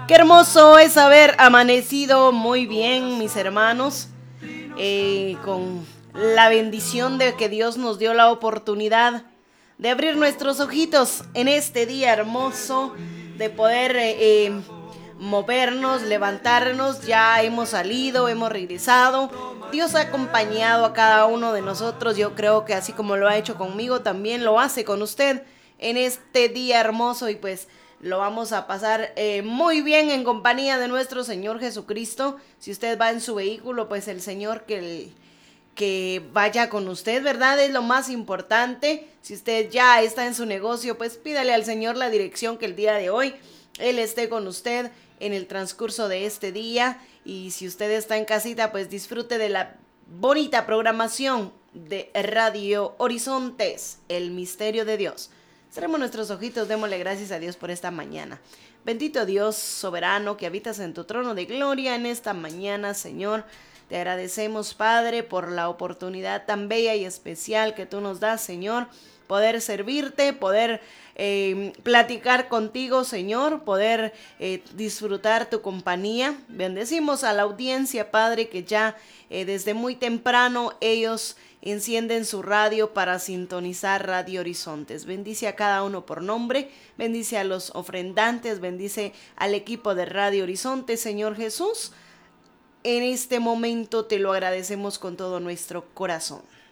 Qué hermoso es haber amanecido muy bien, mis hermanos, con la bendición de que Dios nos dio la oportunidad de abrir nuestros ojitos en este día hermoso, de poder movernos, levantarnos. Ya hemos salido, hemos regresado. Dios ha acompañado a cada uno de nosotros. Yo creo que así como lo ha hecho conmigo, también lo hace con usted en este día hermoso, y pues lo vamos a pasar muy bien en compañía de nuestro Señor Jesucristo. Si usted va en su vehículo, pues el Señor que vaya con usted, ¿verdad? Es lo más importante. Si usted ya está en su negocio, pues pídale al Señor la dirección, que el día de hoy Él esté con usted en el transcurso de este día. Y si usted está en casita, pues disfrute de la bonita programación de Radio Horizontes, el misterio de Dios. Cerremos nuestros ojitos, démosle gracias a Dios por esta mañana. Bendito Dios soberano que habitas en tu trono de gloria en esta mañana, Señor. Te agradecemos, Padre, por la oportunidad tan bella y especial que tú nos das, Señor. Poder servirte, poder platicar contigo, Señor, poder disfrutar tu compañía. Bendecimos a la audiencia, Padre, que ya desde muy temprano ellos encienden su radio para sintonizar Radio Horizontes. Bendice a cada uno por nombre, bendice a los ofrendantes, bendice al equipo de Radio Horizontes, Señor Jesús. En este momento te lo agradecemos con todo nuestro corazón.